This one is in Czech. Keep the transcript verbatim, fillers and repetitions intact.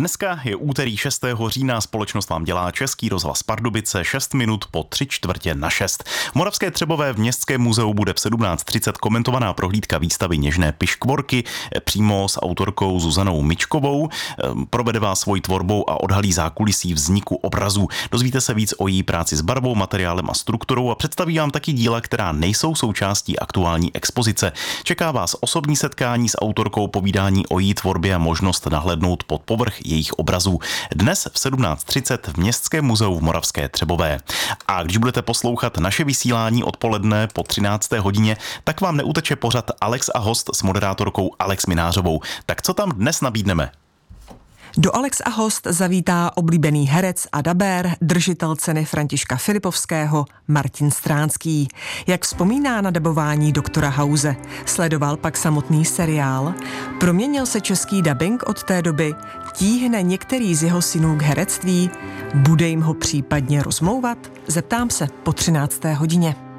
dneska je úterý šestého října, společnost vám dělá Český rozhlas Pardubice, šest minut po tři čtvrtě na šest. V Moravské Třebové v Městském muzeu bude v sedmnáct třicet komentovaná prohlídka výstavy Něžné piškvorky přímo s autorkou Zuzanou Mičkovou. Provede vás svojí tvorbou a odhalí zákulisí vzniku obrazů. Dozvíte se víc o její práci s barvou, materiálem a strukturou a představí vám taky díla, která nejsou součástí aktuální expozice. Čeká vás osobní setkání s autorkou, povídání o její tvorbě a možnost nahlédnout pod povrch jejich obrazů. Dnes v sedmnáct třicet v Městském muzeu v Moravské Třebové. A když budete poslouchat naše vysílání odpoledne po třinácté hodině, tak vám neuteče pořad Alex a host s moderátorkou Alex Minářovou. Tak co tam dnes nabídneme? Do Alex a host zavítá oblíbený herec a dabér, držitel ceny Františka Filipovského Martin Stránský. Jak vzpomíná na dabování doktora House, sledoval pak samotný seriál, proměnil se český dabing od té doby, tíhne některý z jeho synů k herectví, bude jim ho případně rozmlouvat? Zeptám se po třinácté hodině.